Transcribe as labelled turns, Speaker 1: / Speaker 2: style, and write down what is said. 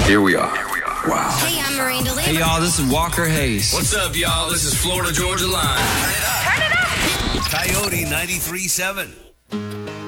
Speaker 1: Here we are. Wow.
Speaker 2: Hey, I'm Miranda Lambert.
Speaker 3: Hey, y'all, this is Walker Hayes.
Speaker 4: What's up, y'all? This is Florida Georgia Line.
Speaker 2: Turn it up.
Speaker 5: Coyote 93.7.